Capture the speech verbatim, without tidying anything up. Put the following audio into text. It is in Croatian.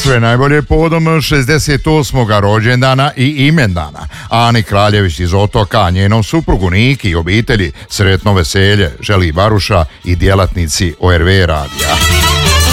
Sve najbolje povodom šezdeset osmog rođendana i imendana Ani Kraljević iz Otoka, njenom suprugu Niki i obitelji sretno veselje želi Baruša i djelatnici O R V radija.